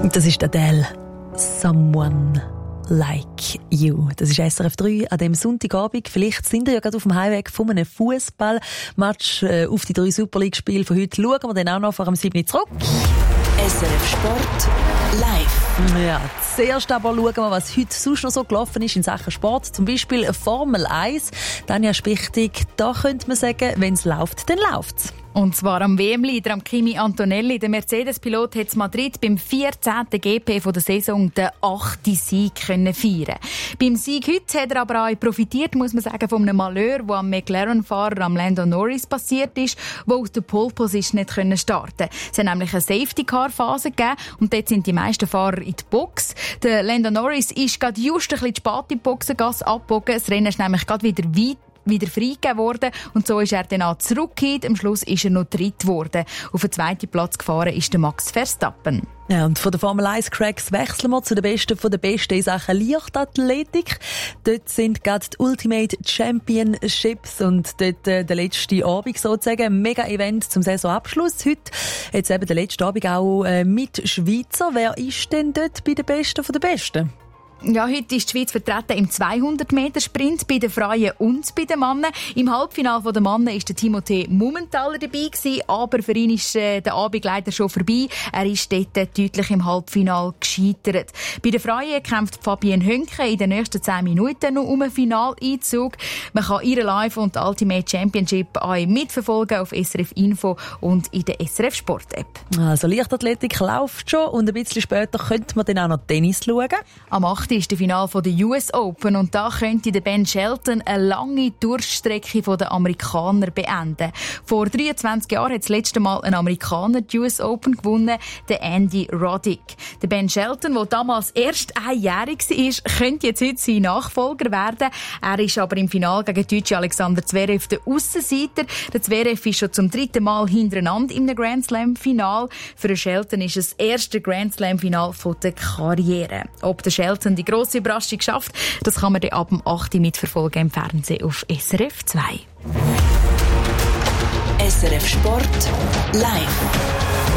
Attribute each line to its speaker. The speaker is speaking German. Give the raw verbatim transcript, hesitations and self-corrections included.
Speaker 1: Das ist Adele. Someone Like You. Das ist S R F drei an dem Sonntagabend. Vielleicht sind wir ja gerade auf dem Heimweg von einem Fußballmatch äh, auf die drei Super League-Spiele von heute. Schauen wir dann auch noch vor dem sieben zurück.
Speaker 2: S R F Sport live.
Speaker 1: Ja, zuerst aber schauen wir, was heute sonst noch so gelaufen ist in Sachen Sport. Zum Beispiel Formel eins. Tanja Spichtig, da könnte man sagen, wenn es läuft, dann läuft's.
Speaker 3: Und zwar am W M-Leader, am Kimi Antonelli. Der Mercedes-Pilot hat in Madrid beim vierzehnten G P von der Saison den achten Sieg können feiern. Beim Sieg heute hat er aber auch profitiert, muss man sagen, von einem Malheur, der am McLaren-Fahrer, am Lando Norris, passiert ist, der aus der Pole-Position nicht können starten. Es hat nämlich eine Safety-Car-Phase gegeben und dort sind die meisten Fahrer in die Box. Der Lando Norris ist gerade just ein bisschen zu spät in die Boxengasse abgebogen. Das Rennen ist nämlich gerade wieder weit wieder freigegeben worden und so ist er dann auch zurückgekehrt. Am Schluss ist er noch dritt geworden. Auf den zweiten Platz gefahren ist der Max Verstappen.
Speaker 1: Ja, und von der Formel eins Cracks wechseln wir zu den Besten von den Besten in Sachen Leichtathletik. Dort sind gerade die Ultimate Championships und dort äh, der letzte Abend sozusagen. Ein Mega-Event zum Saisonabschluss. Heute jetzt eben der letzte Abend auch äh, mit Schweizer. Wer ist denn dort bei den Besten von den Besten?
Speaker 3: Ja, heute ist die Schweiz vertreten im zweihundert Meter Sprint bei den Frauen und bei den Männern. Im Halbfinale der Männer war der Timothée Mumenthaler dabei gewesen, aber für ihn ist äh, der Abend leider schon vorbei. Er ist dort äh, deutlich im Halbfinale gescheitert. Bei den Frauen kämpft Fabienne Hünke in den nächsten zehn Minuten noch um einen Finaleinzug. Man kann ihre Live- und Ultimate Championship auch mitverfolgen auf S R F Info und in der S R F Sport App.
Speaker 1: Also Leichtathletik läuft schon und ein bisschen später könnte man dann auch noch Tennis schauen.
Speaker 3: Am achten ist das Finale der U S Open und da könnte der Ben Shelton eine lange Durchstrecke der Amerikaner beenden. Vor dreiundzwanzig Jahren hat das letzte Mal ein Amerikaner die U S Open gewonnen, der Andy Roddick. Der Ben Shelton, der damals erst einjährig war, könnte jetzt heute sein Nachfolger werden. Er ist aber im Finale gegen den deutschen Alexander Zverev der Aussenseiter. Der Zverev ist schon zum dritten Mal hintereinander im Grand Slam-Final. Für den Shelton ist es das erste Grand Slam-Final der Karriere. Ob der Shelton die grosse Überraschung schafft, das kann man dann ab dem achten mitverfolgen im Fernsehen auf S R F zwei.
Speaker 2: S R F Sport live.